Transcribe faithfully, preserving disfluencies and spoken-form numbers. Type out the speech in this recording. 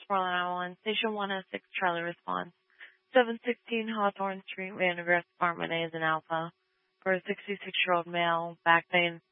Portland, Iowa. Station one oh six, Charlie response. seven sixteen Hawthorne Street, Vandergrift, Apartment A is an alpha. For a sixty-six-year-old male, back pain,